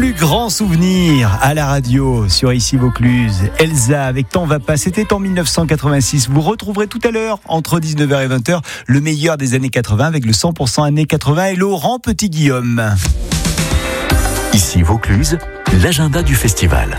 plus grands souvenirs à la radio sur Ici Vaucluse. Elsa avec Temps va pas, c'était en 1986. Vous retrouverez tout à l'heure, entre 19h et 20h, le meilleur des années 80 avec le 100% années 80 et Laurent Petit-Guillaume. Ici Vaucluse, l'agenda du festival.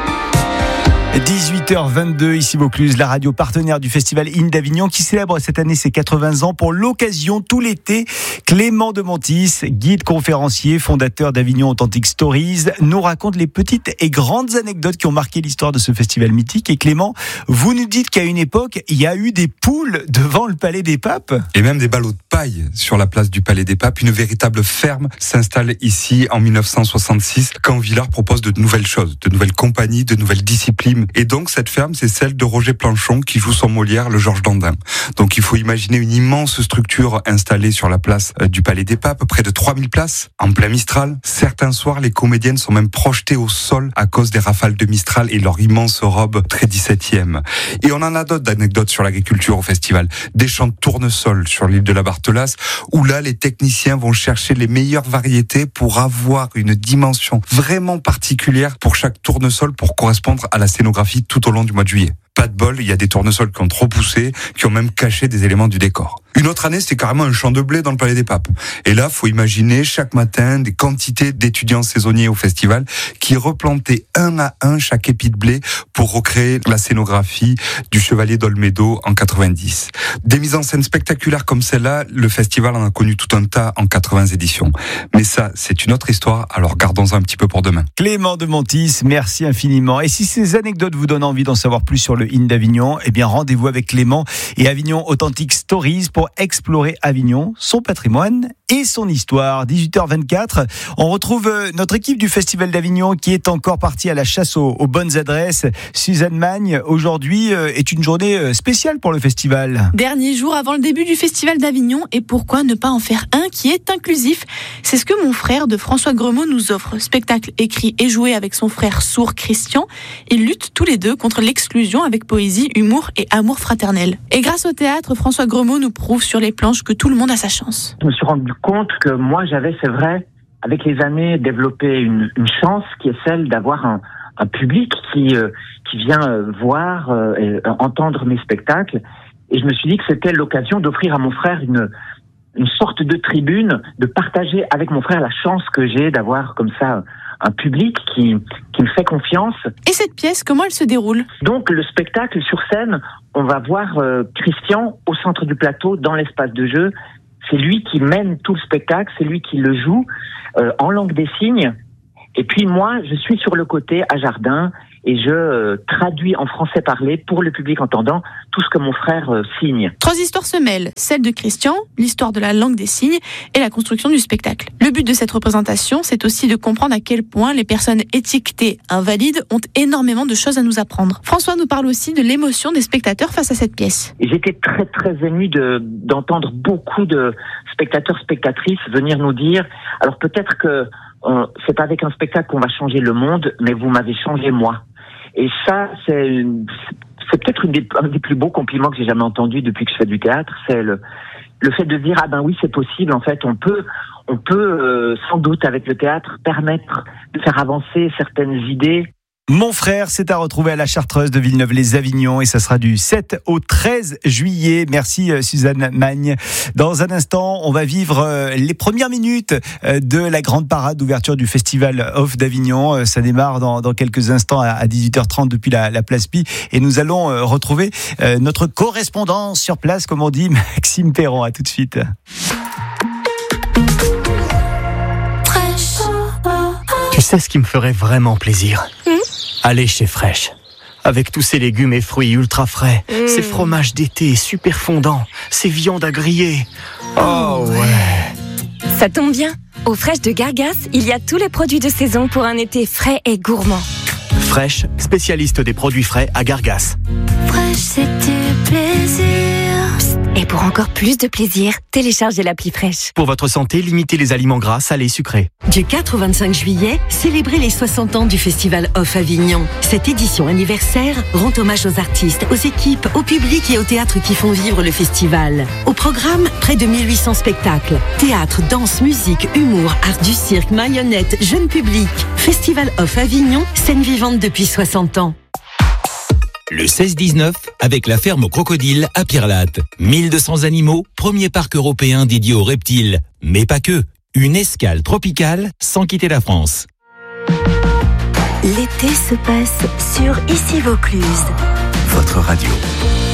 18h22, ici Vaucluse, la radio partenaire du festival In d'Avignon qui célèbre cette année ses 80 ans. Pour l'occasion, tout l'été, Clément de Montis, guide conférencier, fondateur d'Avignon Authentic Stories, nous raconte les petites et grandes anecdotes qui ont marqué l'histoire de ce festival mythique. Et Clément, vous nous dites qu'à une époque, il y a eu des poules devant le Palais des Papes. Et même des ballots de paille sur la place du Palais des Papes. Une véritable ferme s'installe ici en 1966 quand Villars propose de nouvelles choses, de nouvelles compagnies, de nouvelles disciplines. Et donc cette ferme, c'est celle de Roger Planchon qui joue son Molière, le Georges Dandin. Donc il faut imaginer une immense structure installée sur la place du Palais des Papes, près de 3000 places, en plein Mistral. Certains soirs, les comédiennes sont même projetées au sol à cause des rafales de Mistral et leur immense robe très 17e. Et on en a d'autres d'anecdotes sur l'agriculture au festival. Des champs de tournesol sur l'île de la Barthelasse, où là, les techniciens vont chercher les meilleures variétés pour avoir une dimension vraiment particulière pour chaque tournesol pour correspondre à la scénographie tout au long du mois de juillet. Pas de bol, il y a des tournesols qui ont trop poussé, qui ont même caché des éléments du décor. Une autre année, c'était carrément un champ de blé dans le Palais des Papes. Et là, faut imaginer chaque matin des quantités d'étudiants saisonniers au festival qui replantaient un à un chaque épi de blé pour recréer la scénographie du Chevalier d'Olmedo en 90. Des mises en scène spectaculaires comme celle-là, le festival en a connu tout un tas en 80 éditions. Mais ça, c'est une autre histoire, alors gardons-en un petit peu pour demain. Clément de Montis, merci infiniment. Et si ces anecdotes vous donnent envie d'en savoir plus sur le In d'Avignon, eh bien rendez-vous avec Clément et Avignon Authentic Stories pour explorer Avignon, son patrimoine et son histoire. 18h24, on retrouve notre équipe du Festival d'Avignon qui est encore partie à la chasse aux bonnes adresses. Suzanne Magne, aujourd'hui est une journée spéciale pour le festival. Dernier jour avant le début du Festival d'Avignon, et pourquoi ne pas en faire un qui est inclusif ? C'est ce que mon frère de François Gremaud nous offre. Spectacle écrit et joué avec son frère sourd Christian. Ils luttent tous les deux contre l'exclusion avec poésie, humour et amour fraternel. Et grâce au théâtre, François Gremaud nous prouve sur les planches que tout le monde a sa chance. Je me suis rendu compte que moi j'avais, c'est vrai, avec les années, développé une chance qui est celle d'avoir un public qui vient voir et entendre mes spectacles. Et je me suis dit que c'était l'occasion d'offrir à mon frère une sorte de tribune, de partager avec mon frère la chance que j'ai d'avoir comme ça un public qui me fait confiance. Et cette pièce, comment elle se déroule ? Donc le spectacle sur scène, on va voir Christian au centre du plateau, dans l'espace de jeu. C'est lui qui mène tout le spectacle, c'est lui qui le joue en langue des signes. Et puis moi, je suis sur le côté à Jardin et je traduis en français parlé pour le public entendant tout ce que mon frère signe. 3 histoires se mêlent, celle de Christian, l'histoire de la langue des signes et la construction du spectacle. Le but de cette représentation, c'est aussi de comprendre à quel point les personnes étiquetées invalides ont énormément de choses à nous apprendre. François nous parle aussi de l'émotion des spectateurs face à cette pièce. Et j'étais très très ému d'entendre beaucoup de spectateurs, spectatrices venir nous dire, alors peut-être que c'est pas avec un spectacle qu'on va changer le monde, mais vous m'avez changé moi. Et ça, c'est peut-être un des plus beaux compliments que j'ai jamais entendu depuis que je fais du théâtre. C'est le fait de dire, ah ben oui, c'est possible. En fait, on peut sans doute avec le théâtre permettre de faire avancer certaines idées. Mon frère, c'est à retrouver à la Chartreuse de Villeneuve-les-Avignon et ça sera du 7 au 13 juillet. Merci Suzanne Magne. Dans un instant, on va vivre les premières minutes de la grande parade d'ouverture du Festival Off d'Avignon. Ça démarre dans quelques instants à 18h30 depuis la place Pi et nous allons retrouver notre correspondant sur place, comme on dit, Maxime Perron. À tout de suite. Tu sais ce qui me ferait vraiment plaisir ? Aller chez Fresh. Avec tous ces légumes et fruits ultra frais, ces fromages d'été super fondants, ces viandes à griller. Oh ouais. Ça tombe bien. Au Fresh de Gargas, il y a tous les produits de saison pour un été frais et gourmand. Fresh, spécialiste des produits frais à Gargas. Fresh, c'est du plaisir. Et pour encore plus de plaisir, téléchargez l'appli Fresh. Pour votre santé, limitez les aliments gras, salés, sucrés. Du 4 au 25 juillet, célébrez les 60 ans du Festival Off Avignon. Cette édition anniversaire rend hommage aux artistes, aux équipes, au public et au théâtre qui font vivre le festival. Au programme, près de 1800 spectacles. Théâtre, danse, musique, humour, art du cirque, marionnettes, jeune public. Festival of Avignon, scène vivante depuis 60 ans. Le 16-19, avec la ferme Crocodile à Pirlate. 1200 animaux, premier parc européen dédié aux reptiles. Mais pas que. Une escale tropicale sans quitter la France. L'été se passe sur Ici Vaucluse. Votre radio.